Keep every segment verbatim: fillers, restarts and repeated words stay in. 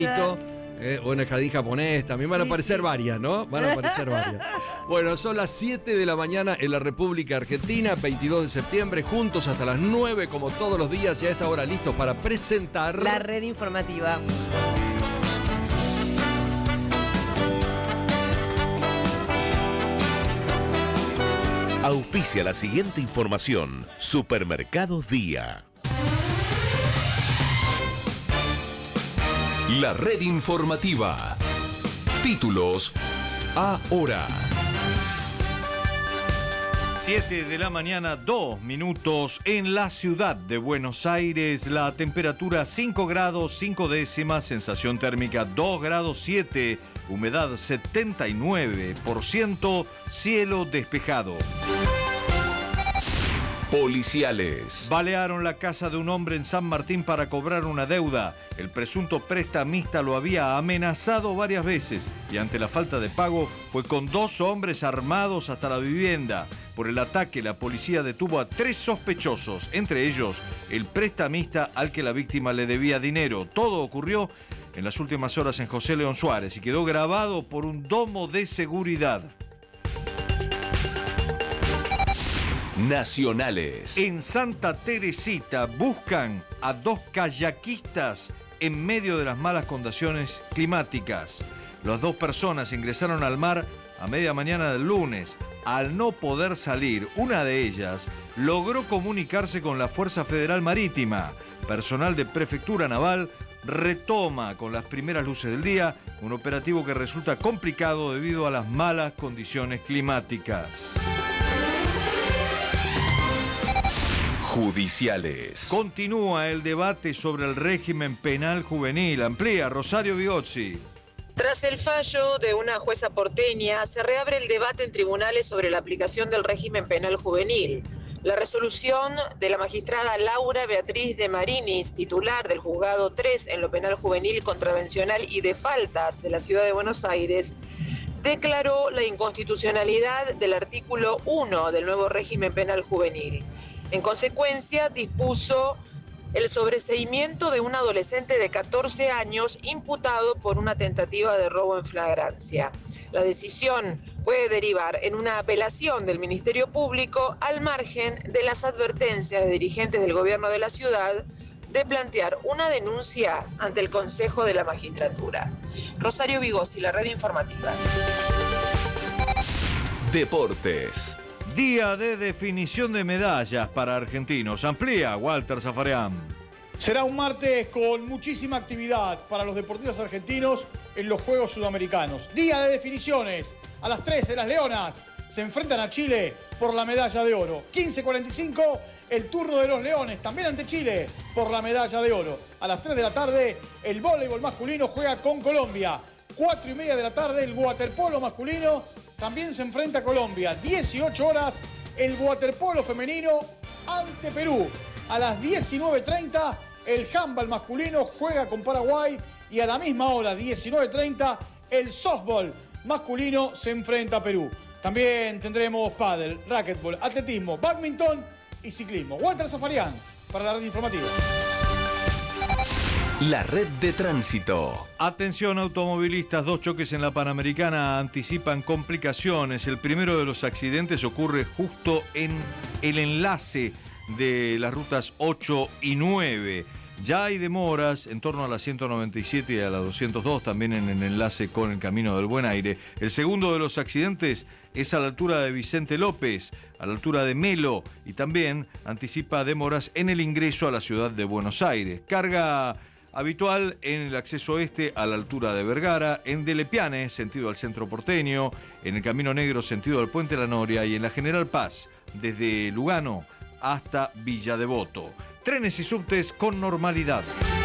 Eh, o en el jardín japonés, también van a Sí, aparecer sí. varias, ¿no? Van a aparecer varias. Bueno, son las siete de la mañana en la República Argentina, veintidós de septiembre, juntos hasta las nueve como todos los días y a esta hora listos para presentar... La red informativa. Auspicia la siguiente información. Supermercados Día. La red informativa. Títulos ahora. siete de la mañana, dos minutos en la ciudad de Buenos Aires. La temperatura cinco grados cinco décimas, sensación térmica dos grados siete, humedad setenta y nueve por ciento, cielo despejado. Policiales. Balearon la casa de un hombre en San Martín para cobrar una deuda. El presunto prestamista lo había amenazado varias veces y ante la falta de pago fue con dos hombres armados hasta la vivienda. Por el ataque, la policía detuvo a tres sospechosos, entre ellos el prestamista al que la víctima le debía dinero. Todo ocurrió en las últimas horas en José León Suárez y quedó grabado por un domo de seguridad. Nacionales. En Santa Teresita buscan a dos kayakistas en medio de las malas condiciones climáticas. Las dos personas ingresaron al mar a media mañana del lunes. Al no poder salir, una de ellas logró comunicarse con la Fuerza Federal Marítima. Personal de Prefectura Naval retoma con las primeras luces del día un operativo que resulta complicado debido a las malas condiciones climáticas. Judiciales. Continúa el debate sobre el régimen penal juvenil. Amplía Rosario Vigozzi. Tras el fallo de una jueza porteña, se reabre el debate en tribunales sobre la aplicación del régimen penal juvenil. La resolución de la magistrada Laura Beatriz de Marinis, titular del Juzgado tres en lo penal juvenil, contravencional y de faltas de la Ciudad de Buenos Aires, declaró la inconstitucionalidad del artículo uno del nuevo régimen penal juvenil. En consecuencia, dispuso el sobreseimiento de un adolescente de catorce años imputado por una tentativa de robo en flagrancia. La decisión puede derivar en una apelación del Ministerio Público al margen de las advertencias de dirigentes del gobierno de la ciudad de plantear una denuncia ante el Consejo de la Magistratura. Rosario Vigozzi, la red informativa. Deportes. Día de definición de medallas para argentinos. Amplía Walter Zafarian. Será un martes con muchísima actividad para los deportistas argentinos en los Juegos Sudamericanos. Día de definiciones. A las trece las Leonas se enfrentan a Chile por la medalla de oro. quince cuarenta y cinco, el turno de los Leones, también ante Chile, por la medalla de oro. A las tres de la tarde, el voleibol masculino juega con Colombia. cuatro y media de la tarde, el waterpolo masculino también se enfrenta a Colombia. dieciocho horas, el waterpolo femenino ante Perú. A las diecinueve treinta, el handball masculino juega con Paraguay. Y a la misma hora, diecinueve treinta, el softball masculino se enfrenta a Perú. También tendremos pádel, racquetball, atletismo, bádminton y ciclismo. Walter Zafarian para la red informativa. La red de tránsito. Atención automovilistas, dos choques en la Panamericana anticipan complicaciones. El primero de los accidentes ocurre justo en el enlace de las rutas ocho y nueve. Ya hay demoras en torno a la ciento noventa y siete y a la doscientos dos, también en el enlace con el Camino del Buen Aire. El segundo de los accidentes es a la altura de Vicente López, a la altura de Melo, y también anticipa demoras en el ingreso a la ciudad de Buenos Aires. Carga habitual en el acceso este a la altura de Vergara, en Delepiane, sentido al centro porteño, en el Camino Negro, sentido al Puente La Noria, y en la General Paz, desde Lugano hasta Villa Devoto. Trenes y subtes con normalidad.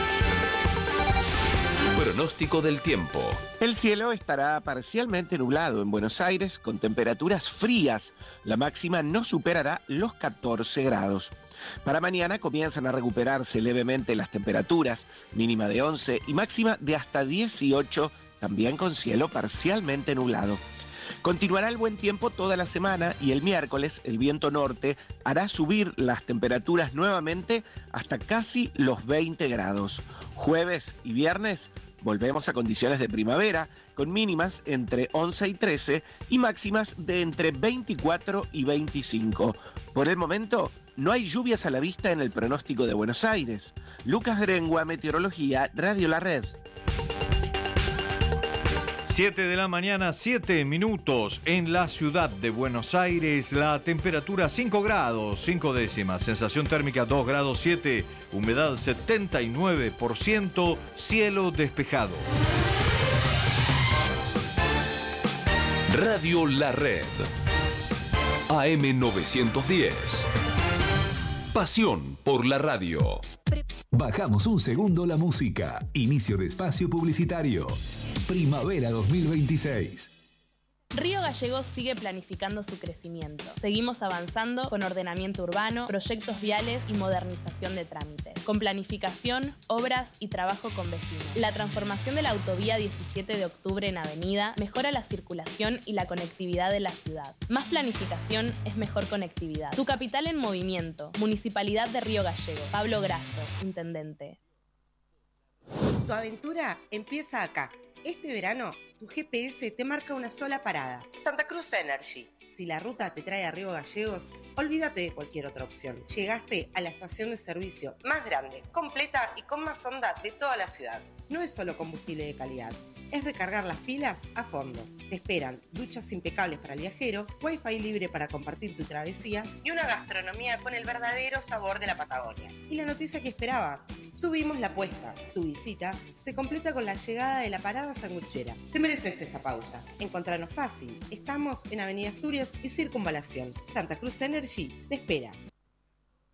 Pronóstico del tiempo. El cielo estará parcialmente nublado en Buenos Aires con temperaturas frías. La máxima no superará los catorce grados. Para mañana comienzan a recuperarse levemente las temperaturas, mínima de once y máxima de hasta dieciocho, también con cielo parcialmente nublado. Continuará el buen tiempo toda la semana y el miércoles el viento norte hará subir las temperaturas nuevamente hasta casi los veinte grados. Jueves y viernes Volvemos a condiciones de primavera, con mínimas entre once y trece y máximas de entre veinticuatro y veinticinco. Por el momento, no hay lluvias a la vista en el pronóstico de Buenos Aires. Lucas Grengua, Meteorología, Radio La Red. siete de la mañana, siete minutos. En la ciudad de Buenos Aires, la temperatura cinco grados, cinco décimas. Sensación térmica dos grados siete. Humedad setenta y nueve por ciento. Cielo despejado. Radio La Red. A M novecientos diez. Pasión por la radio. Bajamos un segundo la música. Inicio de espacio publicitario. Primavera dos mil veintiséis. Río Gallegos sigue planificando su crecimiento. Seguimos avanzando con ordenamiento urbano, proyectos viales y modernización de trámites. Con planificación, obras y trabajo con vecinos. La transformación de la autovía diecisiete de octubre en avenida mejora la circulación y la conectividad de la ciudad. Más planificación es mejor conectividad. Tu capital en movimiento. Municipalidad de Río Gallegos. Pablo Grasso, Intendente. Tu aventura empieza acá. Este verano, tu G P S te marca una sola parada. Santa Cruz Energy. Si la ruta te trae a Río Gallegos, olvídate de cualquier otra opción. Llegaste a la estación de servicio más grande, completa y con más onda de toda la ciudad. No es solo combustible de calidad, es recargar las pilas a fondo. Te esperan duchas impecables para el viajero, wifi libre para compartir tu travesía y una gastronomía con el verdadero sabor de la Patagonia. Y la noticia que esperabas, subimos la apuesta. Tu visita se completa con la llegada de la parada sanguchera. Te mereces esta pausa. Encontranos fácil. Estamos en Avenida Asturias y Circunvalación. Santa Cruz Energy te espera.